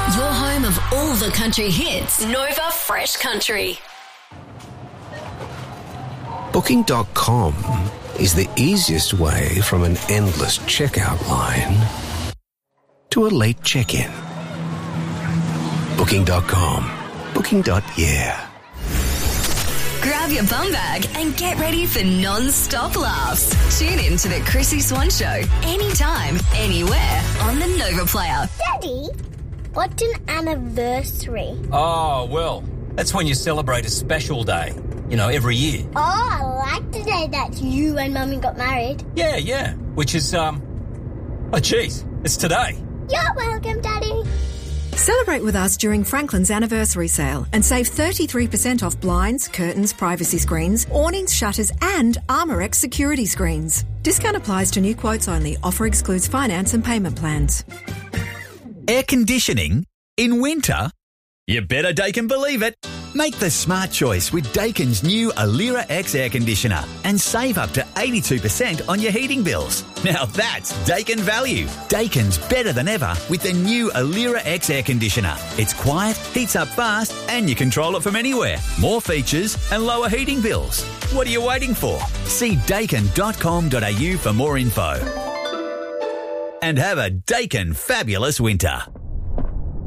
Your home of all the country hits. Nova Fresh Country. Booking.com is the easiest way from an endless checkout line to a late check-in. Booking.com. Booking.yeah. Grab your bum bag and get ready for non-stop laughs. Tune in to the Chrissy Swan Show anytime, anywhere on the Nova Player. Daddy, what's an anniversary? Oh, well, that's when you celebrate a special day, every year. Oh, I like the day that you and Mummy got married. Yeah, which is, it's today. You're welcome, Daddy. Celebrate with us during Franklin's anniversary sale and save 33% off blinds, curtains, privacy screens, awnings, shutters and Armorex security screens. Discount applies to new quotes only. Offer excludes finance and payment plans. Air conditioning in winter? You better Daikin believe it. Make the smart choice with Daikin's new Alira X air conditioner and save up to 82% on your heating bills. Now that's Daikin value. Daikin's better than ever with the new Alira X air conditioner. It's quiet, heats up fast, and you control it from anywhere. More features and lower heating bills. What are you waiting for? See daikin.com.au for more info. And have a Daikin fabulous winter.